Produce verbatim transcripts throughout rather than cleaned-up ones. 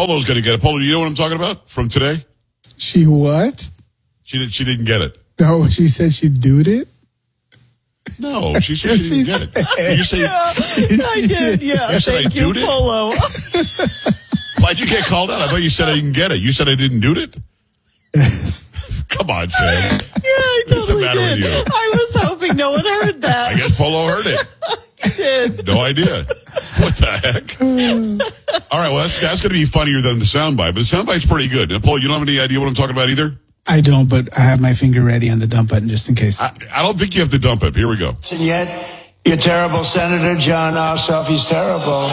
Polo's going to get it. Polo, you know what I'm talking about from today? She what? She, did, she didn't get it. No, she said she did it? No, she said she didn't get it. Did you say, Yeah, I did. Yeah, You said thank I you, did it? Polo. why'd you get called out? I thought you said I didn't get it. You said I didn't do it? Yes. Come on, Sam. Yeah, I What's the totally matter with did. you? I was hoping no one heard that. I guess Polo heard it. He did. No idea. What the heck? All right, well, that's, that's going to be funnier than the soundbite, but the soundbite's pretty good. Now, Paul, you don't have any idea what I'm talking about either? I don't, but I have my finger ready on the dump button just in case. I, I don't think you have to dump it. Here we go. And yet, your terrible Senator John Ossoff, he's terrible.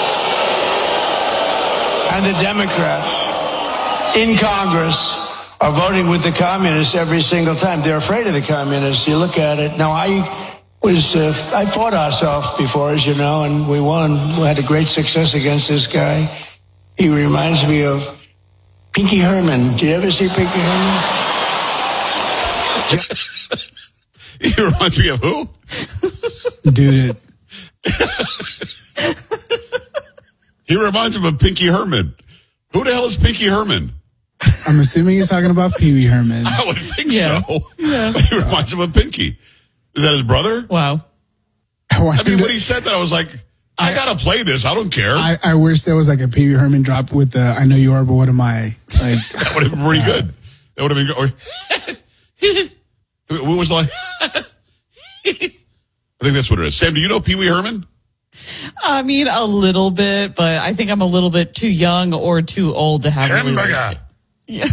And the Democrats in Congress are voting with the communists every single time. They're afraid of the communists. You look at it. Now, I was, uh, I fought Ossoff before, as you know, and we won. We had a great success against this guy. He reminds me of Pinky Herman. Did you ever see Pinky Herman? He reminds me of who? Dude, it. He reminds him of Pinky Herman. Who the hell is Pinky Herman? I'm assuming he's talking about Pee Wee Herman. I would think Yeah. so. Yeah. He reminds him of Pinky. Is that his brother? Wow. I, I wanted mean, to- when he said that, I was like, I, gotta play this. I don't care. I, I wish there was like a Pee Wee Herman drop with the I know you are, but what am I? Like, that would have been pretty good. That would have been good. Or, what was the like? I think that's what it is. Sam, do you know Pee Wee Herman? I mean, a little bit, but I think I'm a little bit too young or too old to have really Hamburger. Yeah.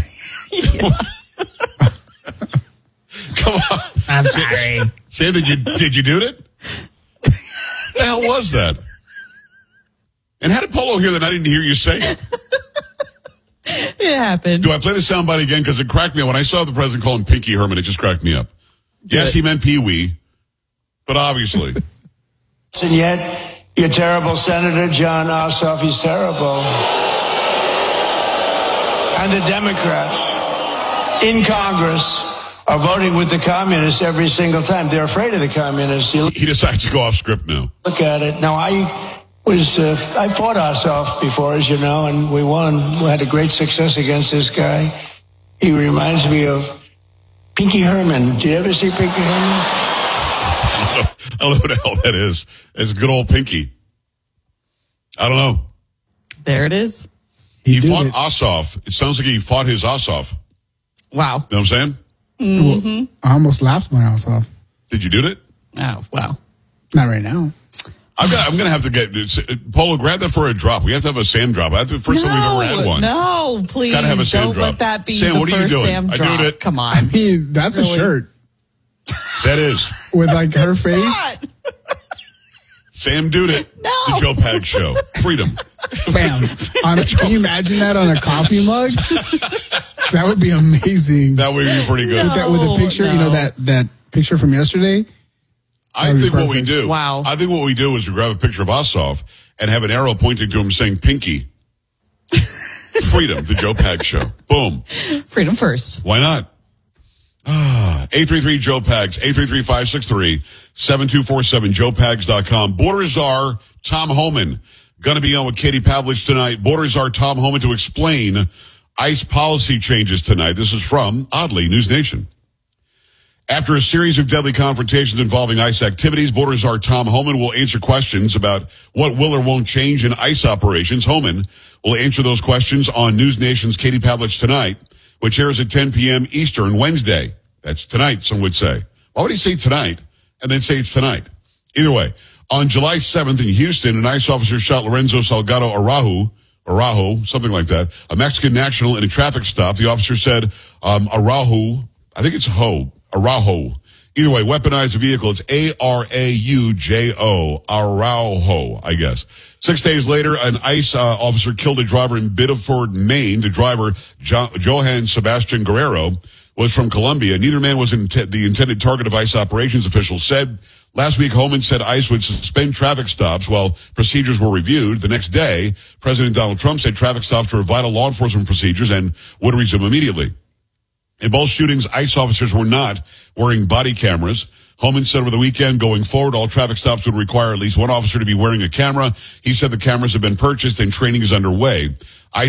Come on. I'm sorry. Sam, did you did you do it? The hell was that? And how did Polo hear that I didn't hear you say it? It happened. Do I play the soundbite again? Because it cracked me up. When I saw the president call him Pinky Herman, it just cracked me up. Yes, he meant Pee Wee, but obviously. And yet, your terrible Senator John Ossoff, he's terrible. And the Democrats in Congress are voting with the communists every single time. They're afraid of the communists. You He decides to go off script now. look at it. Now, I was, uh, I fought Ossoff before, as you know, and we won. We had a great success against this guy. He reminds me of Pinky Herman. Did you ever see Pinky Herman? I don't know who the hell that is. It's good old Pinky. I don't know. There it is. He, He did fought it. Ossoff. It sounds like he fought his Ossoff. Wow. You know what I'm saying? Well, I almost laughed when I was off. Did you do it? Oh, wow. Not right now. I've got, I'm going to have to get, Polo, grab that for a drop. We have to have a Sam drop. That's the first time we've ever had one. No, please. Gotta have a Sam don't drop. let that be Sam, the what are you first doing? Sam I drop. did it. Come I on. mean, that's a Really? shirt That is. with like her face. Sam Dude It. No. The Joe Pag Show. Freedom. Bam. On, can you imagine that on a coffee mug? That would be amazing. That would be pretty good. with that with a picture, you know, no. that, that picture from yesterday. I That'd be think what we perfect. do. Wow. I think what we do is we grab a picture of Ossoff and have an arrow pointing to him saying Pinky. Freedom, the Joe Pag Show. Boom. Freedom first. Why not? Ah, eight three three Joe Pags, eight three three, five six three, seven two four seven, joe pags dot com. Border Czar Tom Homan going to be on with Katie Pavlich tonight. Border Czar Tom Homan to explain ICE policy changes tonight. This is from, oddly, News Nation. After a series of deadly confrontations involving ICE activities, Border Czar Tom Homan will answer questions about what will or won't change in ICE operations. Homan will answer those questions on News Nation's Katie Pavlich Tonight, which airs at ten p.m. Eastern Wednesday. That's tonight, some would say. Why would he say tonight and then say it's tonight? Either way, on July seventh in Houston, an ICE officer shot Lorenzo Salgado Araujo, Araujo, something like that, a Mexican national in a traffic stop. The officer said um, Araujo, I think it's Ho, Araujo. Either way, weaponized the vehicle. It's A R A U J O, Araujo, I guess. Six days later, an ICE uh, officer killed a driver in Biddeford, Maine. The driver, jo- Johan Sebastian Guerrero, was from Colombia. Neither man was in the intended target of ICE operations, officials said. Last week, Homan said ICE would suspend traffic stops while procedures were reviewed. The next day, President Donald Trump said traffic stops were vital law enforcement procedures and would resume immediately. In both shootings, ICE officers were not wearing body cameras. Homan said over the weekend, going forward, all traffic stops would require at least one officer to be wearing a camera. He said the cameras have been purchased and training is underway.